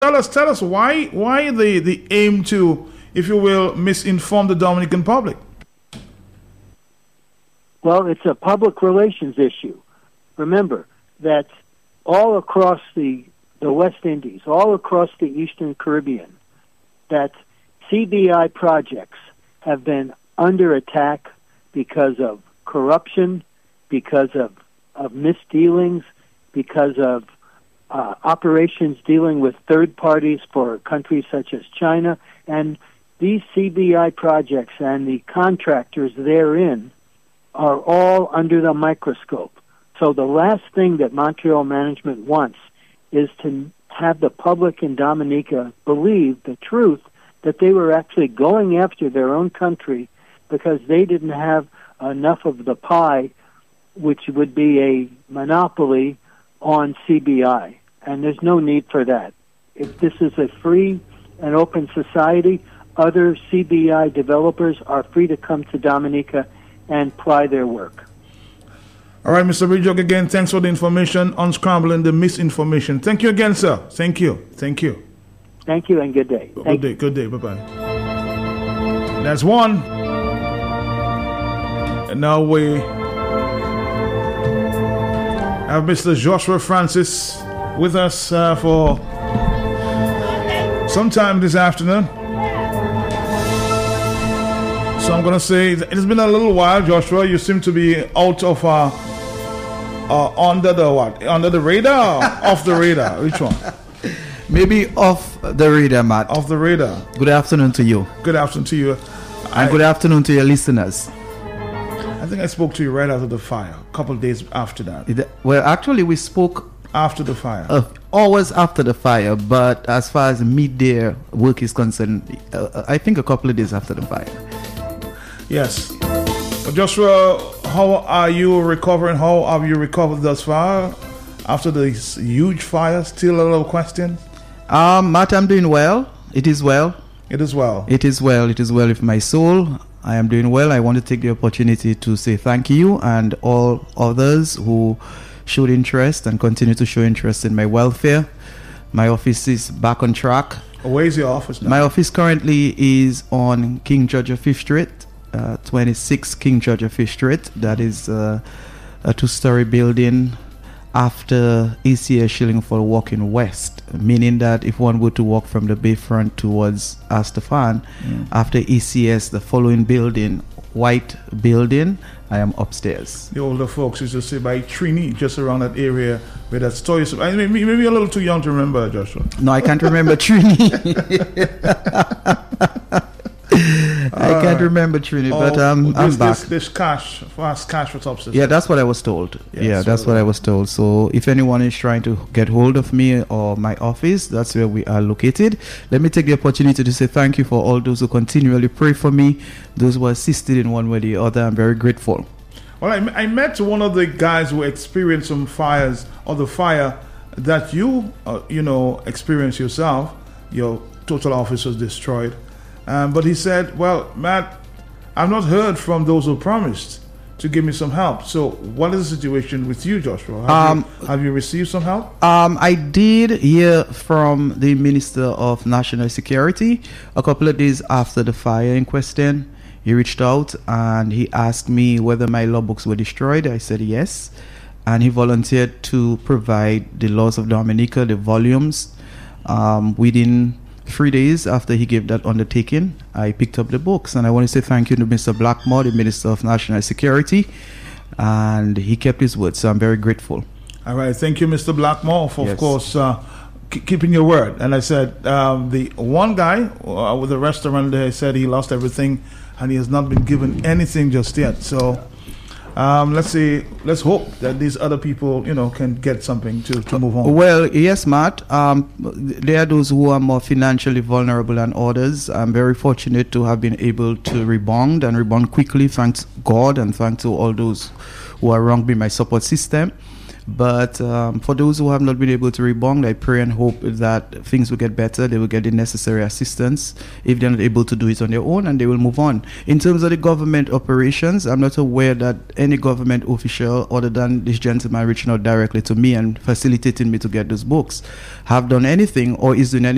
tell us why the aim to, if you will, misinform the Dominican public? Well, it's a public relations issue. Remember that all across the West Indies, all across the Eastern Caribbean, that CBI projects have been under attack because of corruption, because of misdealings, because of operations dealing with third parties for countries such as China. And these CBI projects and the contractors therein are all under the microscope. So the last thing that Montreal management wants is to have the public in Dominica believe the truth that they were actually going after their own country because they didn't have enough of the pie, which would be a monopoly on CBI. And there's no need for that. If this is a free and open society, other CBI developers are free to come to Dominica and ply their work. All right, Mr. Bridjog, again, thanks for the information, unscrambling the misinformation. Thank you again, sir. Thank you. Thank you, and good day. Good day. Bye-bye. That's one. And now we have Mr. Joshua Francis with us for some time this afternoon. So I'm going to say it's been a little while, Joshua. You seem to be out of under the what? Under the radar or off the radar? Which one? Maybe off the radar, Matt. Off the radar. Good afternoon to you. Good afternoon to you. And good afternoon to your listeners. I think I spoke to you right after the fire, a couple of days after that. Well, actually, we spoke after the fire. Always after the fire, but as far as midday work is concerned, I think a couple of days after the fire. Yes. Joshua, how are you recovering? How have you recovered thus far after this huge fire? Still a little question? Matt, I'm doing well. It is well. It is well. It is well. It is well with my soul. I am doing well. I want to take the opportunity to say thank you and all others who showed interest and continue to show interest in my welfare. My office is back on track. Where is your office now? My office currently is on King George V Street, 26 King George V Street. That is a two-story building after ECS Shillingford walking west, meaning that if one were to walk from the bayfront towards Astafan, after ECS, the following building, white building, I am upstairs. The older folks used to say by Trini, just around that area where that store used to, maybe you're a little too young to remember, Joshua. No, I can't remember Trini. I can't remember Trini, but I'm back. This fast cash for upstairs. Yeah, that's what I was told. That's what I was told. So if anyone is trying to get hold of me or my office, that's where we are located. Let me take the opportunity to say thank you for all those who continually pray for me, those who assisted in one way or the other. I'm very grateful. Well, I met one of the guys who experienced some fires, or the fire that you experienced yourself. Your total office was destroyed. But he said, well, Matt, I've not heard from those who promised to give me some help. So what is the situation with you, Joshua? Have you received some help? I did hear from the Minister of National Security a couple of days after the fire in question. He reached out and he asked me whether my law books were destroyed. I said yes. And he volunteered to provide the laws of Dominica, the volumes, within 3 days after he gave that undertaking. I picked up the books, and I want to say thank you to Mr. Blackmore, the Minister of National Security, and he kept his word, so I'm very grateful. All right, thank you, Mr. Blackmore, for, of course, keeping your word. And I said, the one guy with the restaurant there said he lost everything, and he has not been given anything just yet. So let's hope that these other people, can get something to move on. Well, yes, Matt. There are those who are more financially vulnerable than others. I'm very fortunate to have been able to rebound quickly, thanks God, and thanks to all those who are around me, my support system. But for those who have not been able to rebound, I pray and hope that things will get better. They will get the necessary assistance if they're not able to do it on their own, and they will move on. In terms of the government operations, I'm not aware that any government official other than this gentleman reaching out directly to me and facilitating me to get those books have done anything or is doing anything